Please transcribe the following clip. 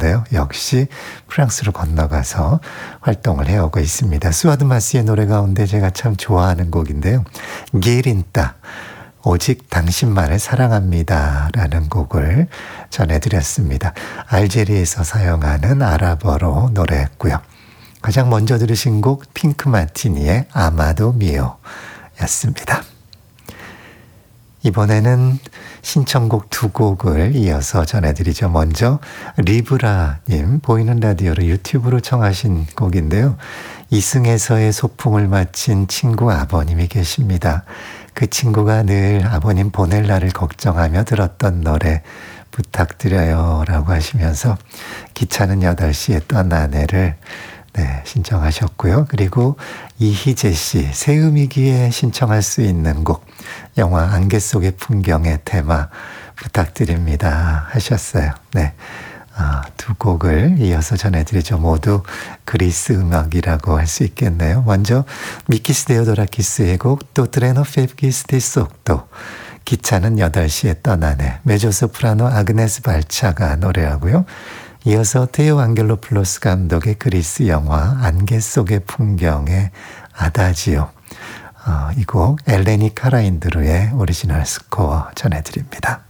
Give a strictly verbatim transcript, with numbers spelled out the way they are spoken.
있는데요. 역시 프랑스로 건너가서 활동을 해오고 있습니다. 수아드 마시의 노래 가운데 제가 참 좋아하는 곡인데요. 게린따, 오직 당신만을 사랑합니다 라는 곡을 전해드렸습니다. 알제리에서 사용하는 아랍어로 노래했고요. 가장 먼저 들으신 곡 핑크 마티니의 아마도 미오 였습니다. 이번에는 신청곡 두 곡을 이어서 전해드리죠. 먼저 리브라님, 보이는 라디오로 유튜브로 청하신 곡인데요. 이승에서의 소풍을 마친 친구 아버님이 계십니다. 그 친구가 늘 아버님 보낼 날을 걱정하며 들었던 노래 부탁드려요 라고 하시면서 기차는 여덟 시에 떠나네를 네, 신청하셨고요. 그리고 이희재 씨, 새음이기에 신청할 수 있는 곡, 영화 안개 속의 풍경의 테마 부탁드립니다 하셨어요. 네, 아, 두 곡을 이어서 전해드리죠. 모두 그리스 음악이라고 할 수 있겠네요. 먼저 미키스 데오도라키스의 곡 또 트레노 페브기스 디 속도, 기차는 여덟 시에 떠나네, 메조소프라노 아그네스 발차가 노래하고요. 이어서 테오 앙겔로플로스 감독의 그리스 영화 안개 속의 풍경의 아다지오, 어, 이 곡 엘레니 카라인드루의 오리지널 스코어 전해드립니다.